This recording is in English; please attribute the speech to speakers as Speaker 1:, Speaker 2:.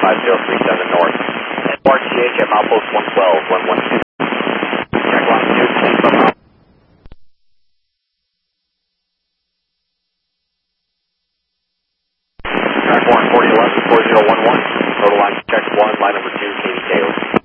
Speaker 1: 5037 north. And RTH at milepost 112, 112. Check longitude, from track 1, 4011, 4011. Total line check 1, line number 2, KDK.